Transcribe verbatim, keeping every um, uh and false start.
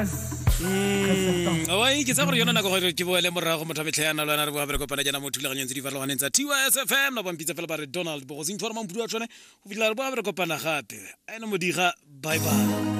wa ke tsa gore yona nako gore ke boele morago motho betlhana lwana re bo ba re kopana jana mo thulaganyeng tse di farologaneng tsa T Y S F M la bompitsa fela ba re Donald bo go sintshwara mampudi wa tsone go fitlha re bo ba re kopana gape a ene mo diga bye bye.